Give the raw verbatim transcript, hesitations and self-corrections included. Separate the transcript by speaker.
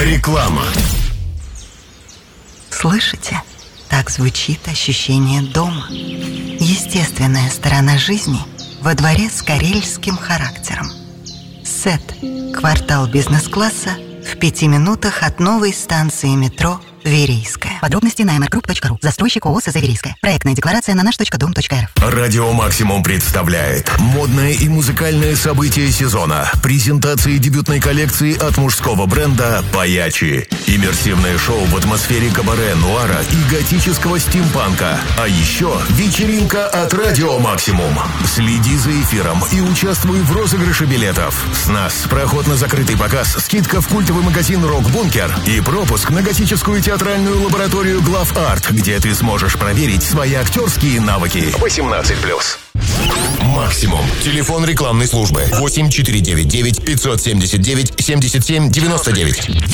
Speaker 1: Реклама.
Speaker 2: Слышите? Так звучит ощущение дома. Естественная сторона жизни во дворе с карельским характером. Сет. Квартал бизнес-класса в пяти минутах от новой станции метро Верийская. Подробности на эм эр групп точка ру. Застройщик ООО «СЗ Верийская». Проектная декларация на наш точка дом точка эр эф.
Speaker 1: Радио Максимум представляет модное и музыкальное событие сезона. Презентации дебютной коллекции от мужского бренда «Паячи». Иммерсивное шоу в атмосфере кабаре, нуара и готического стимпанка. А еще вечеринка от Радио Максимум. Следи за эфиром и участвуй в розыгрыше билетов. С нас проход на закрытый показ, скидка в культовый магазин «Рок-бункер» и пропуск на готическую театральную лабораторию «Главарт», где ты сможешь проверить свои актерские навыки. восемнадцать плюс. Максимум. Телефон рекламной службы восемь четыре девять девять пятьсот семьдесят девять семьдесят семь девяносто девять.